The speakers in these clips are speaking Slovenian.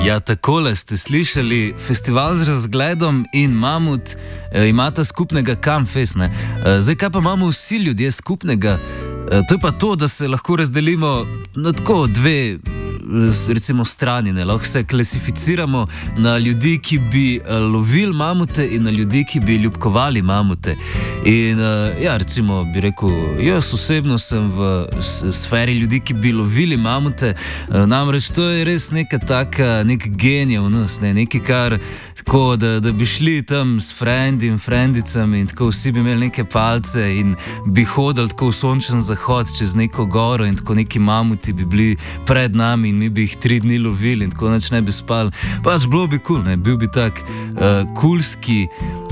Ja, takole ste slišali, festival z razgledom in mamut imata skupnega Kamfest. Zdaj, kaj pa imamo vsi ljudje skupnega? To je pa to, da se lahko razdelimo na tako dve, recimo, strani. Lahko se klasificiramo na ljudi, ki bi lovili mamute, in na ljudi, ki bi ljubkovali mamute. In ja, recimo bi rekel, jaz osebno sem v sferi ljudi, ki bi lovili mamute. Namreč to je res neka taka, nek genij v nas, nekaj kar tako, da bi šli tam s frendi in frendicami in tako vsi bi imeli neke palce in bi hodili tako v sončen zahod čez neko goro in tako neki mamuti bi bili pred nami in mi bi jih 3 dni lovili in tako nič ne bi spali. Pač bilo bi kul, bil bi tak kulski,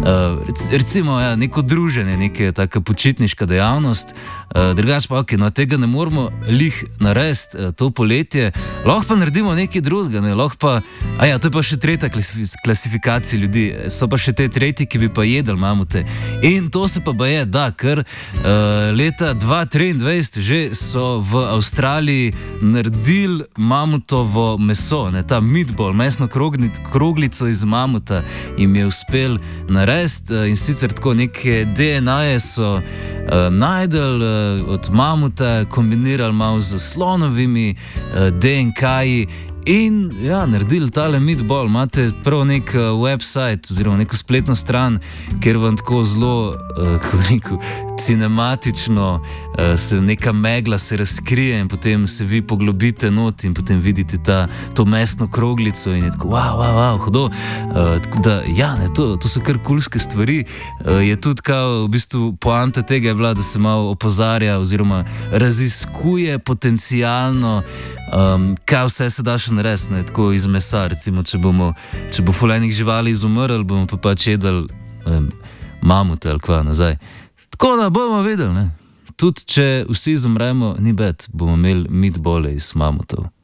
recimo ja, neko druženje, neka taka počitniška dejavnost. Drugače pa ok, no tega ne moramo lih narediti to poletje, lahko pa naredimo nekaj drugega, lahko pa, ja, to je pa še tretja klasifikacija ljudi, so pa še te tretji, ki bi pa jedli mamute. In to se pa je, da, ker leta 2023 že so v Avstraliji naredili mamutovo meso, ta meatball, mesno kroglico iz mamuta jim je uspel narediti in sicer tako neke DNA-je so najdel od mamuta, kombinirali malo z slonovimi DNK-ji in ja, naredili tale meatball. Imate prav nek website oziroma neko spletno stran, kjer vam tako zelo, kako rekel, cinematično se neka megla se razkrije in potem se vi poglobite not in potem vidite to mesno kroglico in je tako, wow, hudo. Tako da, ja, to so kar kulske stvari. Je tudi kao, v bistvu, poanta tega je bila, da se malo opozarja oziroma raziskuje potencialno, kaj vse se da še narediti, tako iz mesa. Recimo, če bo ful enih živali izumrl, bomo pa pač jedli mamute ali kva nazaj. Tako da bomo videli, Tudi če vsi izumremo, ni bed, bomo imeli meatballe iz mamutov.